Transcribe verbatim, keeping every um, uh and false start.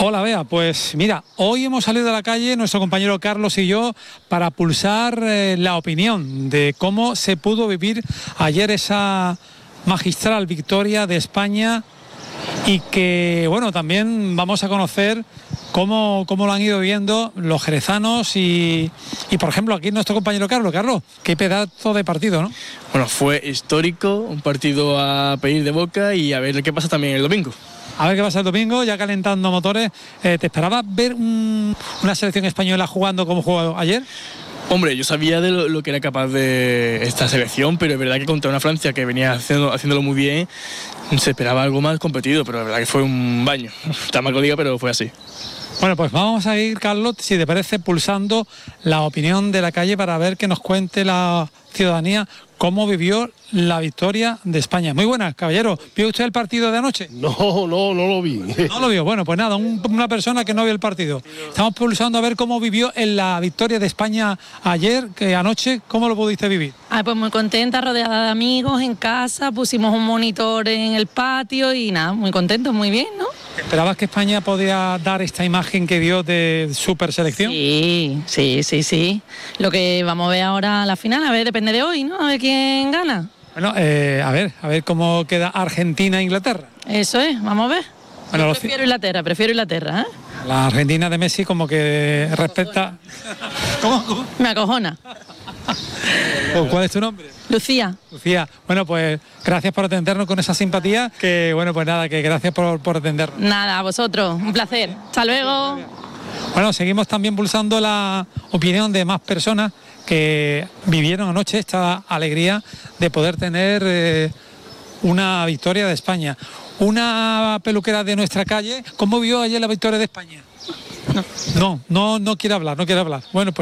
Hola Bea, pues mira, hoy hemos salido a la calle, nuestro compañero Carlos y yo, para pulsar eh, la opinión de cómo se pudo vivir ayer esa magistral victoria de España y que, bueno, también vamos a conocer cómo, cómo lo han ido viendo los jerezanos y, y, por ejemplo, aquí nuestro compañero Carlos. Carlos, qué pedazo de partido, ¿no? Bueno, fue histórico, un partido a pedir de boca y a ver qué pasa también el domingo. A ver qué pasa el domingo, ya calentando motores. Eh, ¿Te esperabas ver un, una selección española jugando como jugó ayer? Hombre, yo sabía de lo, lo que era capaz de esta selección, pero es verdad que contra una Francia que venía haciendo, haciéndolo muy bien, se esperaba algo más competido, pero es verdad que fue un baño. Está mal que lo diga, pero fue así. Bueno, pues vamos a ir, Carlos, si te parece, pulsando la opinión de la calle para ver que nos cuente la ciudadanía cómo vivió la victoria de España. Muy buenas, caballero. ¿Vio usted el partido de anoche? No, no, no lo vi. No lo vio. Bueno, pues nada, un, una persona que no vio el partido. Estamos pulsando a ver cómo vivió en la victoria de España ayer, que anoche, ¿cómo lo pudiste vivir? Ay, pues muy contenta, rodeada de amigos, en casa, pusimos un monitor en el patio y nada, muy contentos, muy bien, ¿no? ¿Esperabas que España podía dar esta imagen que dio de super selección? Sí, sí, sí, sí. Lo que vamos a ver ahora a la final, a ver, depende de hoy, ¿no? A ver quién gana. Bueno, eh, a ver, a ver cómo queda Argentina e Inglaterra. Eso es, vamos a ver. Bueno, Yo prefiero Inglaterra, prefiero Inglaterra, ¿eh? La Argentina de Messi como que Me respeta... ¿Cómo? ¿Cómo? Me acojona. ¿Cuál es tu nombre? Lucía. Lucía, bueno, pues gracias por atendernos con esa simpatía, que bueno, pues nada, que gracias por, por atendernos. Nada, a vosotros, un placer. Hasta luego. Bueno, seguimos también pulsando la opinión de más personas que vivieron anoche esta alegría de poder tener eh, una victoria de España. Una peluquera de nuestra calle, ¿cómo vio ayer la victoria de España? No, no, no, no quiere hablar, no quiere hablar. Bueno, pues